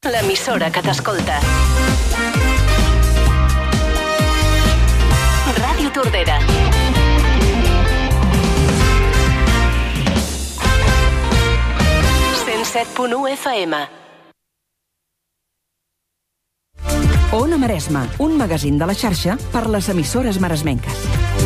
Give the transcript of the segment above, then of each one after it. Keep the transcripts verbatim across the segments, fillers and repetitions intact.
L'emissora que t'escolta. Ràdio Tordera. cent set punt u F M. Ona Maresma, un magazín de la xarxa per les emissores maresmenques.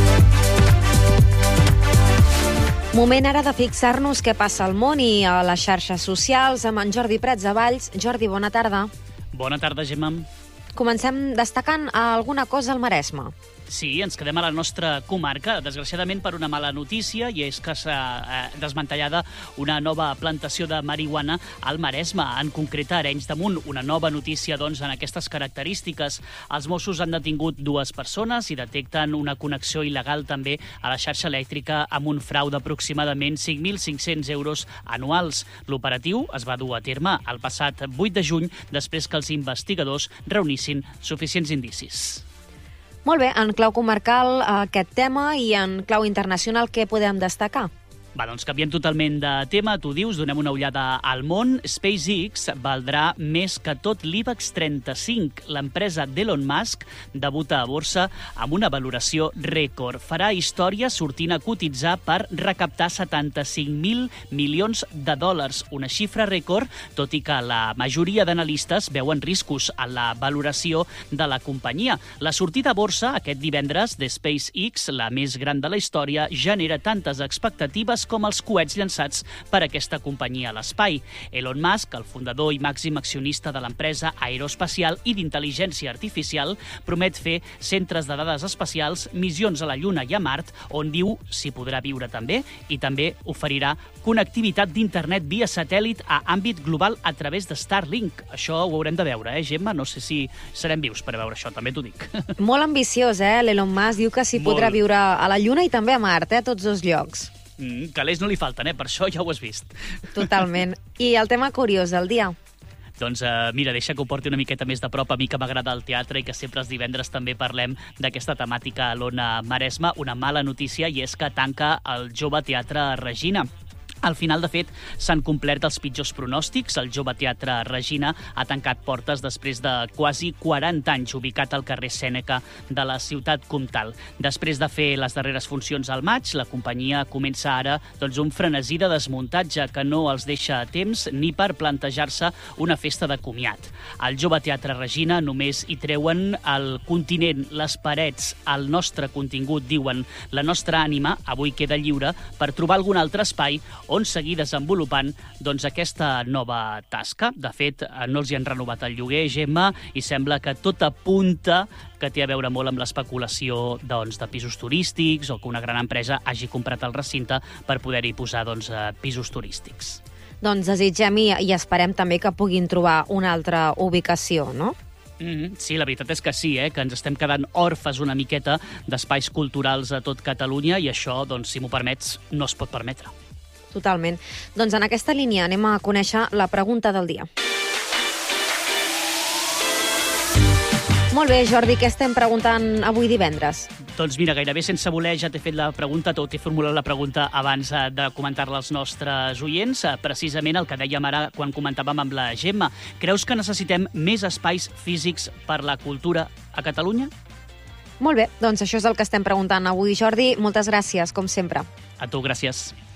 Moment ara de fixar-nos què passa al món i a les xarxes socials amb en Jordi Prats a Valls. Jordi, bona tarda. Bona tarda, Gemma. Comencem destacant alguna cosa al Maresme. Sí, ens quedem a la nostra comarca, desgraciadament per una mala notícia, i és que s'ha eh, desmantellada una nova plantació de marihuana al Maresme, en concret a Arenys de Munt. Una nova notícia, doncs, en aquestes característiques. Els Mossos han detingut dues persones i detecten una connexió il·legal també a la xarxa elèctrica amb un frau d'aproximadament cinc mil cinc-cents euros anuals. L'operatiu es va dur a terme el passat vuit de juny, després que els investigadors reunissin suficients indicis. Molt bé, en clau comarcal aquest tema i en clau internacional què podem destacar? Va, doncs canviem totalment de tema, tu dius, donem una ullada al món. SpaceX valdrà més que tot l'IBEX trenta-cinc. L'empresa d'Elon Musk debuta a borsa amb una valoració rècord. Farà història sortint a cotitzar per recaptar setanta-cinc mil milions de dòlars, una xifra rècord, tot i que la majoria d'analistes veuen riscos en la valoració de la companyia. La sortida a borsa aquest divendres de SpaceX, la més gran de la història, genera tantes expectatives com els coets llançats per aquesta companyia a l'espai. Elon Musk, el fundador i màxim accionista de l'empresa aeroespacial i d'intel·ligència artificial, promet fer centres de dades espacials, missions a la Lluna i a Mart, on diu s'hi podrà viure també, i també oferirà connectivitat d'internet via satèl·lit a àmbit global a través de Starlink. Això ho haurem de veure, eh, Gemma? No sé si serem vius per veure això, també t'ho dic. Molt ambiciós, eh? L'Elon Musk diu que s'hi podrà viure a la Lluna i també a Mart, eh? A tots dos llocs. Mm, calés no li falten, eh? Per això ja ho has vist. Totalment. I el tema curiós del dia? Doncs uh, mira, deixa que ho porti una miqueta més de prop. A mi que m'agrada el teatre i que sempre els divendres també parlem d'aquesta temàtica a l'Ona Maresme. Una mala notícia, i és que tanca el Jove Teatre Regina. Al final, de fet, s'han complert els pitjors pronòstics. El Jove Teatre Regina ha tancat portes després de quasi quaranta anys, ubicat al carrer Sèneca de la ciutat comtal. Després de fer les darreres funcions al maig, la companyia comença ara doncs, un frenesí de desmuntatge que no els deixa temps ni per plantejar-se una festa de comiat. Al Jove Teatre Regina només hi treuen el continent, les parets, el nostre contingut, diuen. La nostra ànima avui queda lliure per trobar algun altre espai on seguir desenvolupant doncs, aquesta nova tasca. De fet, no els hi han renovat el lloguer, Gemma, i sembla que tot apunta que té a veure molt amb l'especulació doncs, de pisos turístics o que una gran empresa hagi comprat el recinte per poder-hi posar doncs, pisos turístics. Doncs desitgem i, i esperem també que puguin trobar una altra ubicació, no? Mm-hmm. Sí, la veritat és que sí, eh? Que ens estem quedant orfes una miqueta d'espais culturals a tot Catalunya i això, doncs, si m'ho permets, no es pot permetre. Totalment. Doncs en aquesta línia anem a conèixer la pregunta del dia. Molt bé, Jordi, què estem preguntant avui divendres? Doncs mira, gairebé sense voler ja t'he fet la pregunta, tot he formulat la pregunta abans de comentar-la als nostres oients, precisament el que dèiem ara quan comentàvem amb la Gemma. Creus que necessitem més espais físics per la cultura a Catalunya? Molt bé, doncs això és el que estem preguntant avui, Jordi. Moltes gràcies, com sempre. A tu, gràcies.